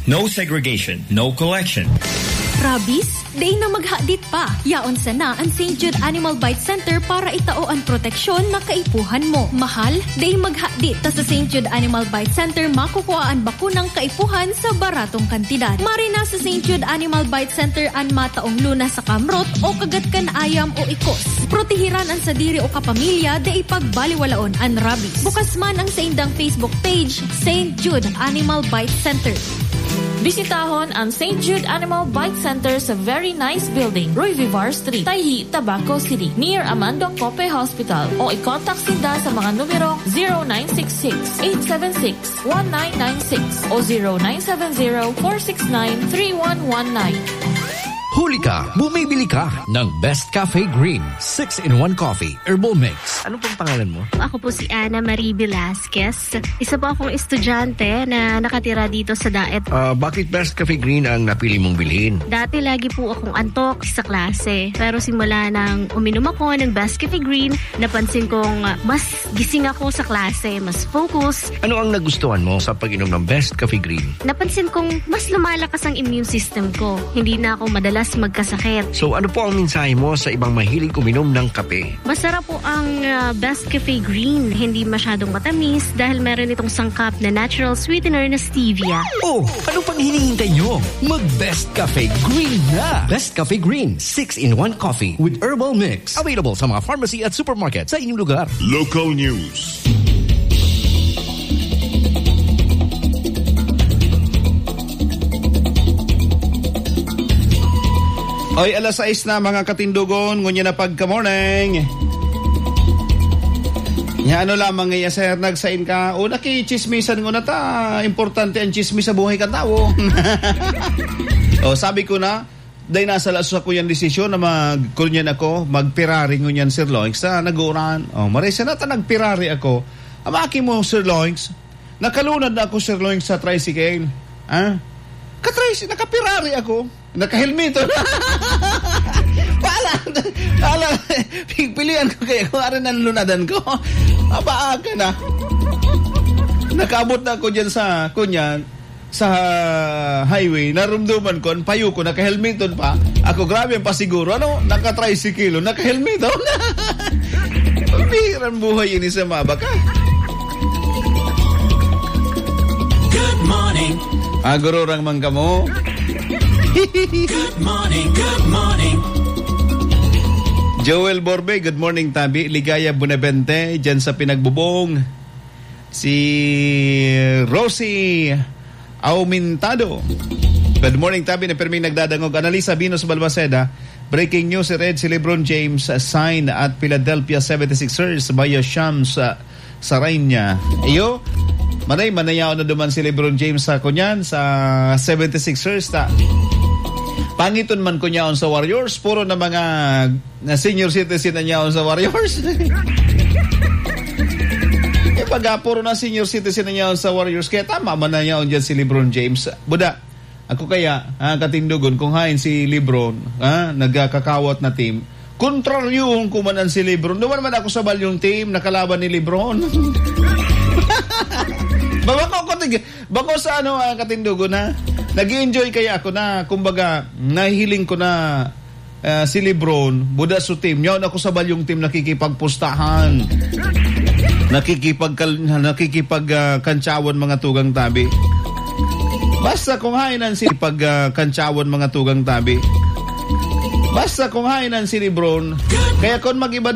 No segregation, no collection. Rabies? Day na maghadit pa. Yaon sana ang St. Jude Animal Bite Center para itao ang proteksyon na kaipuhan mo. Mahal? Day maghadit ta sa St. Jude Animal Bite Center makukuha ang bakunang kaipuhan sa baratong kantidad. Marina sa St. Jude Animal Bite Center ang mataong luna sa kamrot o kagatkan ayam o ikos. Protehiran ang sadiri o kapamilya da ipagbaliwalaon ang rabies. Bukas man ang sa indang Facebook page, St. Jude Animal Bite Center. Bisitahon ang St. Jude Animal Bite Center sa very nice building, Roy Vivar Street, Tayhi, Tabaco City, near Amando Cope Hospital. O i-contact sila sa mga numero 0966-876-1996 o 0970-469-3119. Huli ka, bumibili ka ng Best Cafe Green 6-in-1 Coffee Herbal Mix. Ano pong pangalan mo? Ako po si Ana Marie Velasquez. Isa po akong estudyante na nakatira dito sa Daet. Bakit Best Cafe Green ang napili mong bilhin? Dati lagi po akong antok sa klase. Pero simula nang uminom ako ng Best Cafe Green, napansin kong mas gising ako sa klase, mas focus. Ano ang nagustuhan mo sa pag-inom ng Best Cafe Green? Napansin kong mas lumalakas ang immune system ko. Hindi na ako madalas magkasakit. So ano po ang mensahe mo sa ibang mahilig uminom ng kape? Masarap po ang Best Cafe Green. Hindi masyadong matamis dahil meron itong sangkap na natural sweetener na stevia. Oh, ano pang hinihintay nyo? Mag-Best Cafe Green na! Best Cafe Green 6-in-1 Coffee with Herbal Mix. Available sa mga pharmacy at supermarket sa inyong lugar. Local News. Oy, alas 6 na mga katindugon, ngunya na pagka-morning. Nya ano lamang ngayon, sir, nagsain ka. O nakichismisan ko na ta. Importante ang chismis sa buhay ka tao. O, sabi ko na, dahil nasa laso ako yung desisyon na mag-kunyan ako, mag-Ferrari ngunyan, Sir Loinks, na nag-uran. O, marisa na ta nag-Ferrari ako. Amaki mo, Sir Loinks, nakalunad na ako, Sir Loinks, sa tricycle. Ha? Naka-Ferrari ako. Naka-helmeto. Pala, pilihan ko kayo kung arin ang lunadan ko. Mapaaga na. Nakaabot na ako dyan sa kunyan, sa highway. Narumduman ko, ang payo ko, naka-helmeto pa. Ako, grabe ang pasiguro. Ano? Naka-tricycle, naka-helmeto. Pagbihiran buhay yun sa mabaka. Good morning. Agururang man ka mo. Good morning, good morning. Joel Borbe, good morning Tabi. Ligaya Bunabente, dyan sa Pinagbubong. Si Rosie Aumintado, good morning Tabi, na perming nagdadangog. Analisa Binos Balmaceda, breaking news, si LeBron James sign at Philadelphia 76ers via Shams sa Rainya. Iyo, manayaw na duman si LeBron James sa kunyan sa 76ers ta. Pangiton man ko niyaon sa Warriors, puro na mga senior citizen na niyaon sa Warriors. Puro na senior citizen na niyaon sa Warriors, kaya tama man na niyaon dyan si LeBron James. Buda, ako kaya, katindugon, kung hain si LeBron, nagkakawat na team, kontraryong kumanan si LeBron. Duman man ako sa balyong team, nakalaban ni LeBron. Bako sa katindugon, nag-enjoy kaya ako na, kumbaga, nahihiling ko na si LeBron, buda sa team. Ngayon ako sa balyong team nakikipagpustahan. Nakikipagkantsawan mga tugang tabi. Basta kung hainan si pagkantsawan mga tugang tabi. Basta kung hainan si LeBron, kaya kung mag-iba